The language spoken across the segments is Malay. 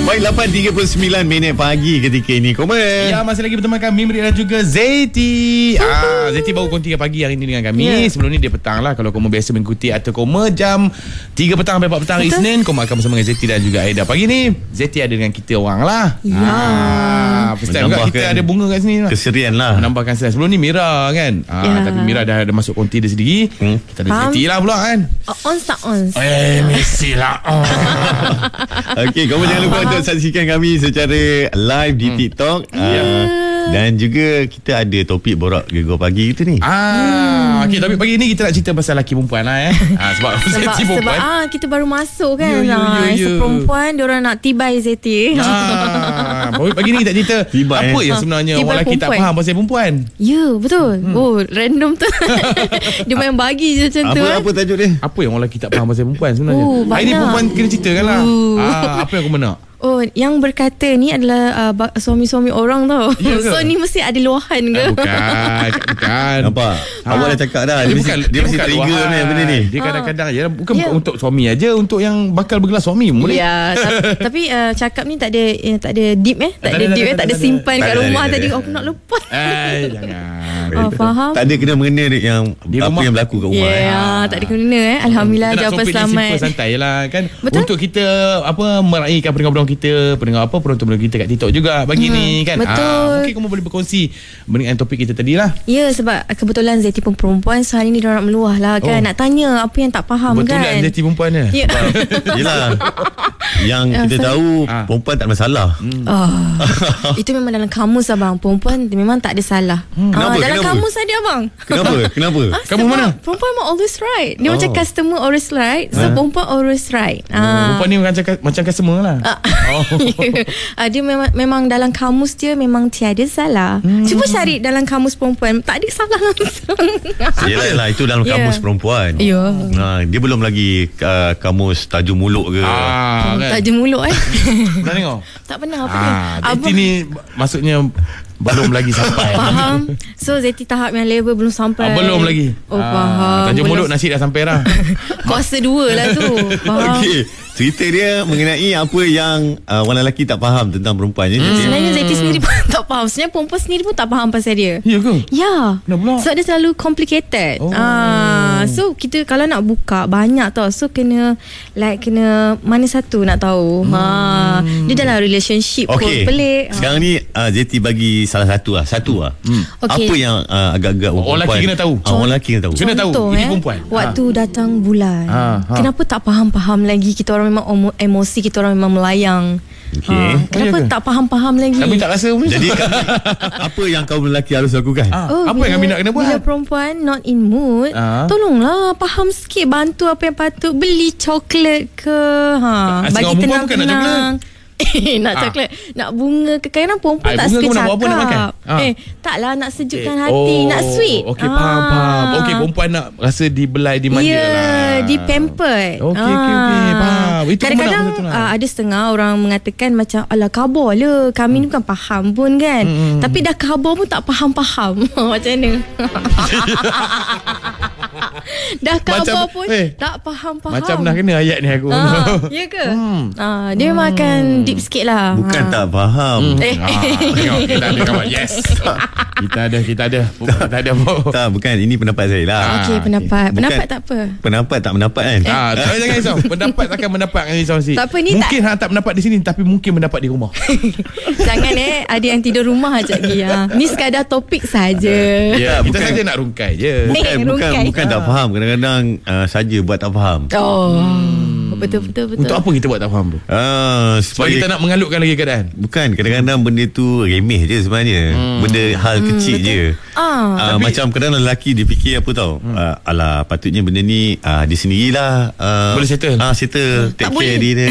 Baik, 8.39 minit pagi ketika ini. Komen. Ya, masih lagi bersama kami Miri dan juga Zeti. Zeti baru pukul 3 pagi hari ini dengan kami. Sebelum ni dia petang lah. Kalau kamu biasa mengikuti atau koma jam 3 petang sampai 4 petang hari Isnin, kamu akan bersama dengan Zeti dan juga Aida. Pagi ni Zeti ada dengan kita orang lah. First time juga kita ada bunga kat sini lah. Keserian lah. Menambahkan keserian. Sebelum ni Mira kan. Tapi Mira dah masuk konti dia sendiri. Kita ada Zeti lah pula kan. Ons tak ons. Mestilah. Okey, kamu jangan lupa untuk saksikan kami secara live di TikTok. Dan juga kita ada topik borak gegar pagi kita ni. Hmm. Okey, tapi pagi ni kita nak cerita pasal lelaki perempuan lah sebab kita baru masuk kan. Ya. Perempuan diorang nak tibai Zeti. Pagi ni kita cerita tibai, apa yang sebenarnya tibai orang lelaki tak perempuan. faham pasal perempuan. Ya, betul. Random tu. Dia main bagi je macam tu. Apa tajuk dia? Apa yang orang lelaki tak faham pasal perempuan sebenarnya? Hari ni banyak. perempuan kena ceritakan lah. Apa yang kau nak? Yang berkata ni adalah suami-suami orang tau. Ya ke? So ni mesti ada luahan ke? Bukan. Nampak? Awak dah cakap dah. Dia mesti trigger ni benda ni. Dia kadang-kadang je bukan untuk suami aja, untuk yang bakal bergelar suami boleh. Ya, tapi cakap ni tak ada deep tak ada simpan kat rumah tadi. Aku nak lepas. Jangan. Faham? Tak ada kena mengena yang apa yang berlaku kat rumah. Tak ada kena Alhamdulillah jawapan selamat. Simple santai lah kan. Betul? Untuk kita meraihkan pendengar-pendengar kita, penonton-penonton kita kat TikTok juga pagi ni kan. Betul. Mungkin kamu boleh berkongsi mengenai topik kita tadi lah. Ya, sebab kebetulan Zeti pun perempuan, so hari ni diorang nak meluah lah kan. Nak tanya apa yang tak faham Betulan kan. Zeti perempuannya. Ya. Yelah, yang kita tahu perempuan tak ada masalah. Itu memang dalam kamus abang. Perempuan memang tak ada salah. Dalam kamus ada abang. Kenapa? Kamu mana? Perempuan memang always right. Dia macam customer always right. So perempuan always right. Perempuan ni macam customer lah. Dia memang dalam kamus dia memang tiada salah. Cuba cari dalam kamus perempuan, tak ada salah langsung. Yelah, itu dalam kamus perempuan. Dia belum lagi kamus tajuk mulut ke. Kan? Tajuk mulut Pernah tengok? Tak pernah apa ni. Zeti ni maksudnya belum lagi sampai. Faham. So Zeti tahap yang level belum sampai. Belum lagi. Faham. Tajuk mulut nasi dah sampai dah. Kuasa 2 lah tu. Faham. Okey, cerita dia mengenai apa yang orang lelaki tak faham tentang perempuan. Sebenarnya Zeti sendiri pun tak faham. Sebenarnya perempuan sendiri pun tak faham pasal dia. Ya ke? Ya. Kenapa pula? Sebab dia terlalu complicated. So kita kalau nak buka banyak tau. So kena mana satu nak tahu. Dia dalam relationship pun pelik. Sekarang ni Zeti bagi salah satu lah. Okay. Apa yang agak-agak orang lelaki kena tahu. Orang lelaki kena tahu. Kena tahu. Ini perempuan. Waktu datang bulan. Kenapa tak faham-faham lagi? Kita orang memang emosi, kita orang memang melayang. Kenapa tak faham-faham lagi? Kami tak rasa pun. Jadi apa yang kaum lelaki harus lakukan? Apa yang kami nak kena buat? Bila perempuan not in mood, tolonglah faham sikit, bantu apa yang patut. Beli coklat ke, bagi tenang-tenang. Nak coklat, nak bunga ke. Kadang perempuan tak suka cakap. Nak makan? Taklah, nak sejukkan hati, nak sweet. Okey, faham. Okey, perempuan nak rasa dibelai, dimanja lah. Di pampered. Okey, faham. Itu kadang-kadang ada setengah orang mengatakan macam, alah khabar lah, kami ni bukan faham pun kan. Tapi dah khabar pun tak faham-faham. Macam mana? Dah khabar pun tak faham-faham. Macam dah kena ayat ni aku. Ya ke? Dia memang akan deep sikit lah. Bukan tak faham. Kita ada kawan. Yes. Kita ada. Tak, bukan. Ini pendapat saya lah. Okey, pendapat. Pendapat tak apa. Pendapat tak pendapat kan? Jangan risau. Pendapat takkan mendapat kan risau si. Tak apa, ni mungkin tak mendapat di sini, tapi mungkin mendapat di rumah. Jangan ada yang tidur rumah sekejap lagi. Ni sekadar topik saja. Ya, kita saja nak rungkai je. Bukan tak faham. Kadang-kadang saja buat tak faham. Betul. Untuk apa kita buat tak faham tu? Sebab kita nak mengalutkan lagi keadaan. Bukan, kadang-kadang benda tu remeh je sebenarnya. Benda hal kecil je. Macam kadang-kadang lelaki dia fikir apa tau, alah patutnya benda ni dia sendirilah boleh settle. Settle, take care dia.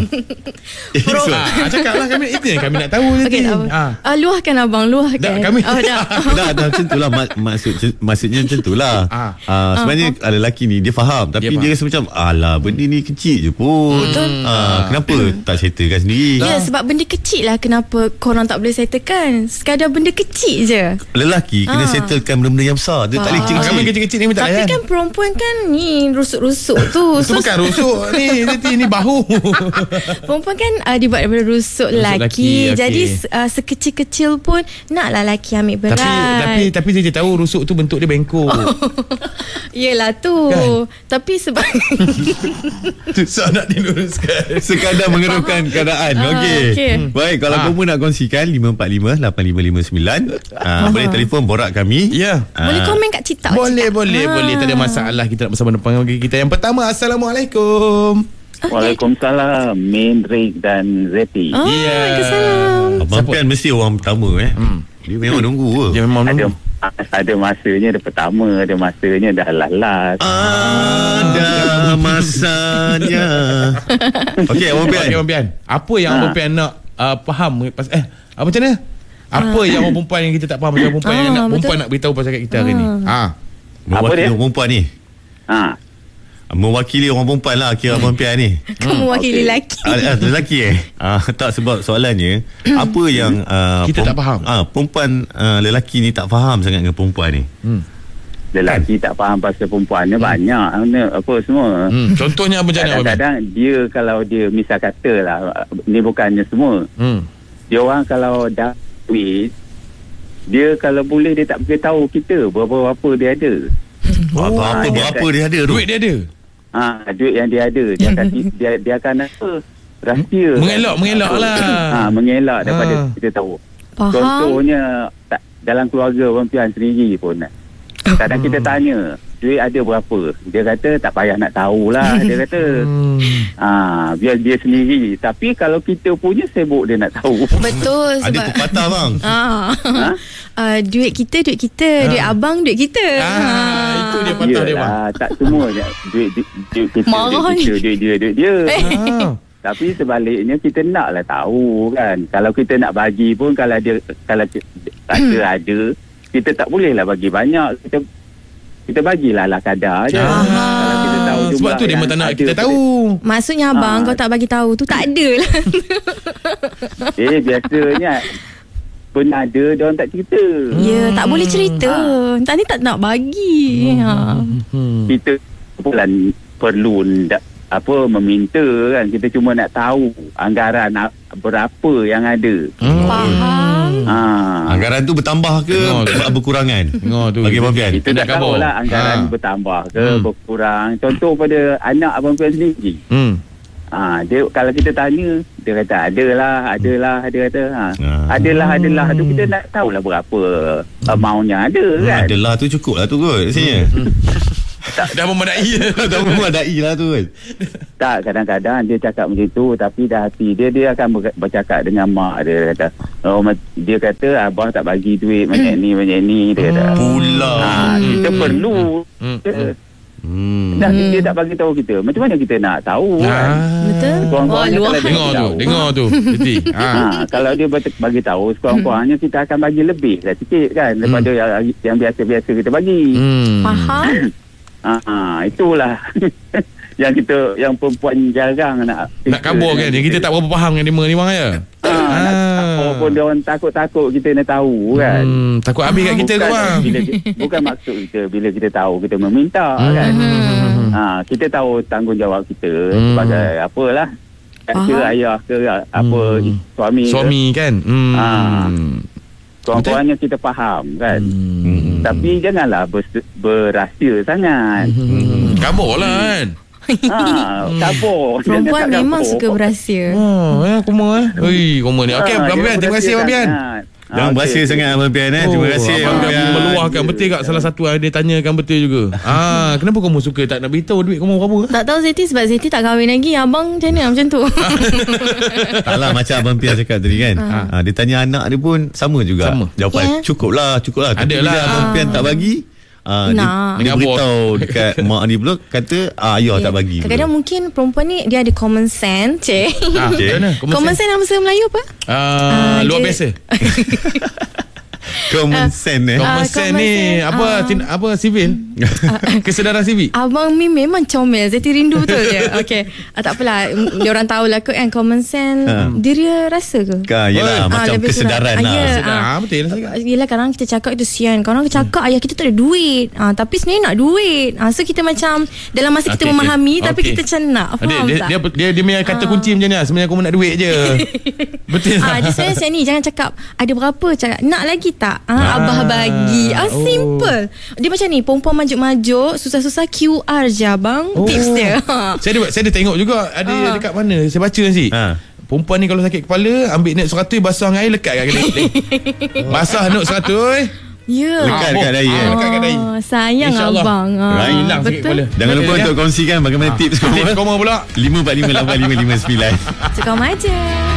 Cakaplah kami, itu yang kami nak tahu. Luahkan abang, luahkan. Dah macam tu lah. Maksudnya macam tu lah. Sebenarnya lelaki ni dia faham, tapi dia rasa macam alah benda ni kecil kecil je pun. Kenapa tak settlekan sendiri? Ya, sebab benda kecil lah kenapa korang tak boleh settlekan. Sekadar benda kecil je. Lelaki kena settlekan benda-benda yang besar. Dia tak boleh kecil-kecil. Kami kecil-kecil ni minta Tapi layan. kan perempuan kan ni rusuk-rusuk tu. Itu bukan rusuk ni, ini bahu. Perempuan kan dibuat daripada rusuk lelaki. laki, Jadi okey. sekecil-kecil pun naklah lelaki ambil berat. Tapi saya tahu rusuk tu bentuk dia bengkok. Yelah tu Kan? Tapi sebab So nak diluruskan. Sekadar mengerukan keadaan. Okey. Baik, kalau kamu nak kongsikan 545-8559 boleh telefon borak kami. Ya. boleh komen kat TikTok. Boleh. Tak ada masalah. Kita nak bersama dengan kita yang pertama. Assalamualaikum. Waalaikumsalam, Min, Rick dan Zeti. Waalaikumsalam. Abang Pian mesti orang pertama Dia memang nunggu Dia memang Ada masanya dah pertama, ada masanya dah last. Ada masanya. Okey, Abang Pian. Apa yang Abang Pian nak faham apa macam mana? Apa yang orang perempuan yang kita tak faham macam perempuan yang nak perempuan nak beritahu pasal kat kita hari ni? Mewakili orang perempuan ni. Mewakili orang perempuan lah kira Abang Pian ni. Kamu wakili lelaki. Lelaki tak, sebab soalannya apa yang kita tak faham. Perempuan lelaki ni tak faham sangat dengan perempuan ni. Lelaki tak faham pasal perempuan ni banyak apa semua. Contohnya apa macam mana? Kadang-kadang dia kalau dia misal kata lah, ni bukannya semua. Dia orang kalau dah duit, dia kalau boleh dia tak beritahu kita berapa dia ada. Berapa dia ada tu? Duit dia ada. Duit yang dia ada, dia akan apa? Rahsia. Mengelak lah. Mengelak daripada kita tahu. Faham. Contohnya dalam keluarga orang Pian sendiri pun kadang kita tanya duit ada berapa, dia kata tak payah nak tahulah. Dia kata biar dia sendiri. Tapi kalau kita punya sibuk dia nak tahu. Betul. Ada Sebab pepatah bang. duit kita, duit abang, duit kita. Itu dia patah dia bang. Tak semua duit kita, Marah duit dia. Tapi sebaliknya kita naklah tahu kan. Kalau kita nak bagi pun kalau ada, kita tak bolehlah bagi banyak. Kita bagilah kadar je. Kalau kita tahu sebab tu dia tak nak kita tahu. Maksudnya abang kau tak bagi tahu tu tak ada lah. Biasanya pun ada, dia orang tak cerita. Ya, tak boleh cerita. Tak ni tak nak bagi. Kita bulan perlu meminta kan. Kita cuma nak tahu anggaran berapa yang ada. Faham. Anggaran tu bertambah ke berkurangan? Bagi Abang Pian. Kita tak tahu lah anggaran bertambah ke berkurang. Contoh pada anak Abang Pian sendiri. Dia kalau kita tanya, dia kata adalah. Dia kata adalah tu kita nak tahulah berapa amount yang ada kan. Adalah tu cukup lah tu kot rasanya. Dah memadai lah tu kan. Tak, kadang-kadang dia cakap macam tu, tapi dah hati dia akan bercakap dengan mak dia. Dia kata abang tak bagi duit macam ni dia kata. Pula kita perlu. Dia tak bagi tahu kita. Macam mana kita nak tahu kan? Betul. Dengar tu. Kalau dia bagi tahu, sekurang-kurangnya kita akan bagi lebih lah sikit kan daripada yang biasa-biasa kita bagi. Faham. Itulah yang perempuan jarang nak kabur kan. Yang kita tak berapa faham dengan dia ni bang ya. Pun dia orang takut kita nak tahu kan. Takut habis kat kita ke bang. Bukan maksud kita bila kita tahu kita meminta kan. Kita tahu tanggungjawab kita sebagai apalah, ke ayah ke apa, suami kan. Kurang-kurangnya kita faham kan. Tapi janganlah berahsia sangat. Kabur lah kan. Kabur. Perempuan memang suka berahsia. Koma ni. Okey, Abang Pian, terima kasih Abang Pian. Jangan berahsia sangat Abang Pian. Terima kasih Abang Pian meluahkan. Betul tak salah satu dia tanyakan betul juga. Kenapa kamu suka tak nak beritahu duit kamu berapa? Tak tahu Zeti, sebab Zeti tak kahwin lagi. Abang macam mana macam tu? Taklah macam Abang Pian cakap tadi kan. Dia tanya anak dia pun sama juga. Jawapan cukup lah. Tapi bila Abang Pian tak bagi, dia beritahu dekat mak ni pula, kata ayah tak bagi. Kadang-kadang mungkin perempuan ni dia ada common sense. Common sense dalam bahasa Melayu apa? Luar biasa. Common sense Common sense ni apa sivil? Kesedaran sivil. Abang Mi memang comel. Zeti rindu betul je. Okay, tak apalah. Dia orang tahulah kot kan, common sense dia rasa ke? Yelah, macam kesedaran lah. Betul lah. Yelah, kadang kita cakap itu sian. Kadang kita cakap ayah kita tak ada duit, tapi sebenarnya nak duit. So kita macam dalam masa kita memahami, tapi kita macam nak. Faham tak? Dia punya kata kunci macam ni lah. Sebenarnya aku nak duit je. Betul lah. Dia saya ni jangan cakap ada berapa, cakap nak lagi tak? Abah bagi. Simple. Dia macam ni, perempuan majuk-majuk, susah-susah QR je abang. Tips dia. Saya ada tengok juga. Ada dekat mana saya baca nasi. Perempuan ni kalau sakit kepala, ambil Note 100, basah dengan air, lekat kat kedai. Basah Note 100. Ya. Lekat kat dahi. Sayang abang. Hilang sakit kepala. Jangan lupa untuk kongsikan bagaimana tips koma pula. 5458559. Cakap aja.